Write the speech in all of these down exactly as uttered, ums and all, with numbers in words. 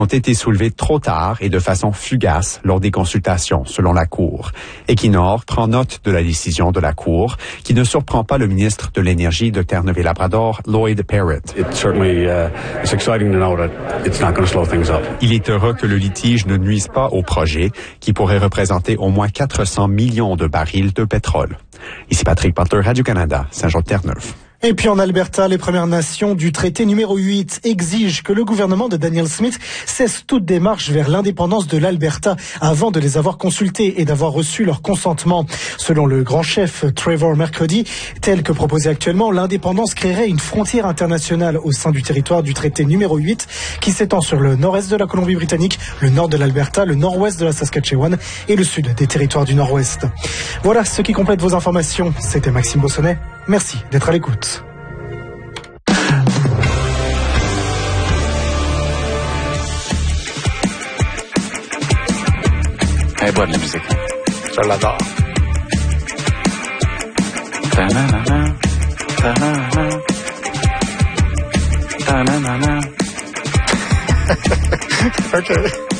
ont été soulevées trop tard et de façon fugace lors des consultations, selon la Cour. Equinor prend note de la décision de la Cour, qui ne surprend pas le ministre de l'Énergie de Terre-Neuve-et-Labrador, Lloyd Parrott. It certainly, uh, it's exciting to know that it's not going to slow things up. Il est heureux que le litige ne nuise pas au projet, qui pourrait représenter au moins quatre cents millions de barils de pétrole. Ici Patrick Butler, Radio-Canada, Saint-Jean-de-Terre-Neuve. Et puis en Alberta, les Premières Nations du traité numéro huit exigent que le gouvernement de Danielle Smith cesse toute démarche vers l'indépendance de l'Alberta avant de les avoir consultés et d'avoir reçu leur consentement. Selon le grand chef Trevor Mercody, tel que proposé actuellement, l'indépendance créerait une frontière internationale au sein du territoire du traité numéro huit qui s'étend sur le nord-est de la Colombie-Britannique, le nord de l'Alberta, le nord-ouest de la Saskatchewan et le sud des territoires du nord-ouest. Voilà ce qui complète vos informations. C'était Maxime Bossonnet. Merci d'être à l'écoute. Elle est bonne, la musique. Je l'adore. Ta-na-na-na. Ta-na-na. Ta-na-na-na. OK.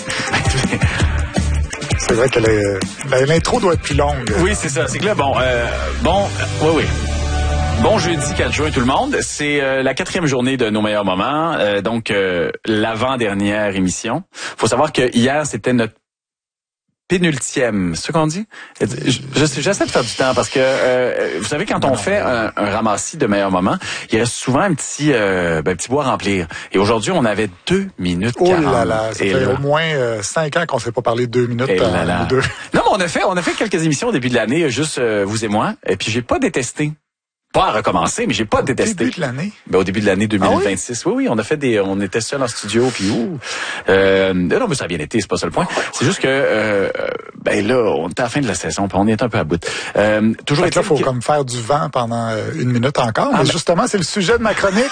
C'est vrai que les, l'intro doit être plus longue. Oui, c'est ça. C'est que là, bon, euh, bon, oui, oui. Bon jeudi quatre juin tout le monde, c'est euh, la quatrième journée de nos meilleurs moments, euh, donc euh, l'avant-dernière émission. Faut savoir que hier c'était notre pénultième, c'est ce qu'on dit? Je, je, j'essaie de faire du temps parce que euh, vous savez quand on fait un, un ramassis de meilleurs moments, il reste souvent un petit euh, ben, petit bois à remplir. Et aujourd'hui on avait deux minutes oh quarante. Oh là là, ça et fait là, au moins euh, cinq ans qu'on ne s'est pas parlé de deux minutes. Et là là. Deux. Non, mais on a fait on a fait quelques émissions au début de l'année, juste euh, vous et moi, et puis j'ai pas détesté. Pas à recommencer, mais j'ai pas détesté. Au début de l'année? Ben, au début de l'année deux mille vingt-six. Ah oui? oui, oui, on a fait des, on était seuls en studio, puis ouh. Euh, non, mais ça a bien été, c'est pas ça le point. C'est juste que, euh, ben là, on était à la fin de la saison, puis on est un peu à bout. Euh, toujours. Fait que là, faut que... comme faire du vent pendant euh, une minute encore. Ah, mais ben... justement, c'est le sujet de ma chronique.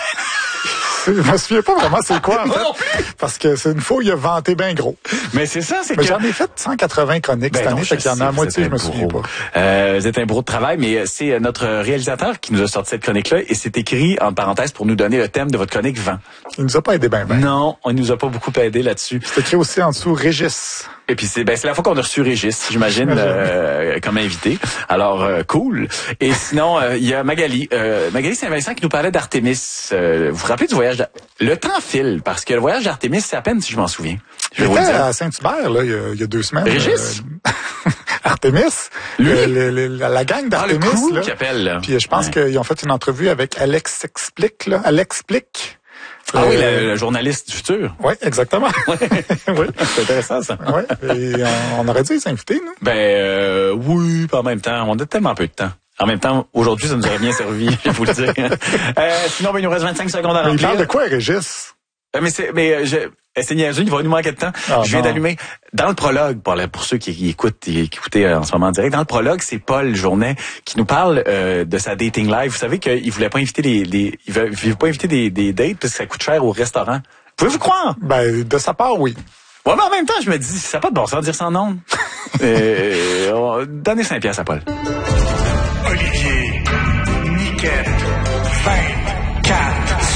Je me souviens pas vraiment c'est quoi, en fait. Parce que c'est une fois où il a vanté bien gros. Mais c'est ça, c'est mais que... j'en ai fait cent quatre-vingts chroniques ben cette année, fait qu'il y en a à moitié, je me souviens pas. Euh, vous êtes un bourreau de travail, mais c'est notre réalisateur qui nous a sorti cette chronique-là et c'est écrit, en parenthèse, pour nous donner le thème de votre chronique vent. Il nous a pas aidé ben ben. Non, on nous a pas beaucoup aidé là-dessus. C'est écrit aussi en dessous, Régis. Et puis c'est ben c'est la fois qu'on a reçu Régis, j'imagine, euh, comme invité. Alors euh, cool. Et sinon il euh, y a Magali, euh, Magali Saint-Vincent qui nous parlait d'Artémis. Euh, vous vous rappelez du voyage de... Le temps file parce que le voyage d'Artémis, c'est à peine si je m'en souviens. Je vais vous dire à Saint-Hubert là il y a, il y a deux semaines. Régis. Euh... Artémis, lui, le, le, le, la gang d'Artémis ah, le crew là. Qui appelle, là. Puis je pense ouais. qu'ils ont fait une entrevue avec Alex Explique là, Alex Explique. Ah euh, oui, le, le journaliste du futur. Oui, exactement. oui, c'est intéressant ça. Oui, et on, on aurait dû les inviter, nous. Ben euh, oui, pas en même temps. On a tellement peu de temps. En même temps, aujourd'hui, ça nous aurait bien servi, je vais vous le dire. Euh, sinon, ben, il nous reste vingt-cinq secondes à remplir. Mais il parle de quoi, Régis? Euh, mais c'est, mais je, c'est niaiseux, il va nous manquer de temps. Oh, je viens non. d'allumer. Dans le prologue, pour, pour ceux qui, qui écoutent, qui écoutaient en ce moment en direct, dans le prologue, c'est Paul Journet qui nous parle euh, de sa dating live. Vous savez qu'il voulait pas inviter les, les il veut, il veut pas inviter des, des dates parce que ça coûte cher au restaurant. Pouvez-vous croire? Ben, de sa part, oui. Ouais, mais en même temps, je me dis, ça n'a pas de bon sens de dire sans nom. euh, donnez cinq piastres à Paul. Olivier, Niquette, vingt-quatre,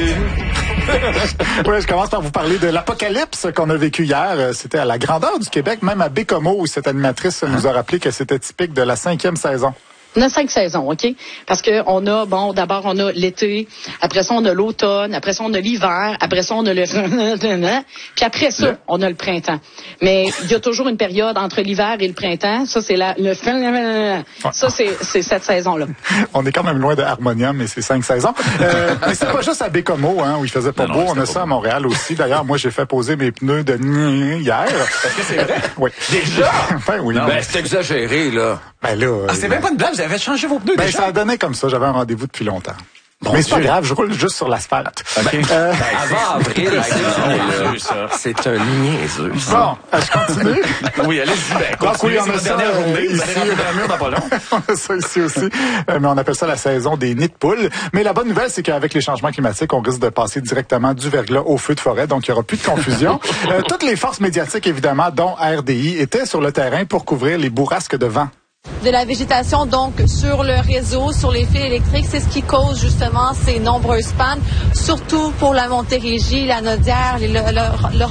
Oui, je commence par vous parler de l'apocalypse qu'on a vécu hier. C'était à la grandeur du Québec, même à Bécomo, où cette animatrice nous a rappelé que c'était typique de la cinquième saison. On a cinq saisons, OK? Parce que on a, bon, d'abord, on a l'été, après ça, on a l'automne, après ça, on a l'hiver, après ça, on a le... puis après ça, on a le printemps. Mais il y a toujours une période entre l'hiver et le printemps. Ça, c'est la... le Ça, c'est, c'est cette saison-là. On est quand même loin de Harmonium, mais c'est cinq saisons. Euh, mais c'est pas juste à Bécomo, hein, où il faisait pas non, beau. Non, on a ça à Montréal aussi. D'ailleurs, moi, j'ai fait poser mes pneus de hier. Est-ce que c'est vrai? Oui. Déjà? Ben oui. Non, ben, c'est exagéré, là. Ben là... Ah, c'est euh... même pas une blague, vous avez changé vos pneus ben, déjà? Ça a donné comme ça, j'avais un rendez-vous depuis longtemps. Bon mais c'est Dieu. pas grave, je roule juste sur l'asphalte. Okay. Euh... Avant avril, c'est un niaiseux. Bon, je continue. Oui, allez-y. Ben, Donc, oui, on a ça dernière journée, ici. Vous allez rentrer dans le mur dans pas long. On a ça ici aussi. Euh, mais on appelle ça la saison des nids de poules. Mais la bonne nouvelle, c'est qu'avec les changements climatiques, on risque de passer directement du verglas au feu de forêt. Donc, il n'y aura plus de confusion. euh, toutes les forces médiatiques, évidemment, dont R D I, étaient sur le terrain pour couvrir les bourrasques de vent. De la végétation, donc, sur le réseau, sur les fils électriques, c'est ce qui cause justement ces nombreuses pannes, surtout pour la Montérégie, la Naudière, les, le, le, le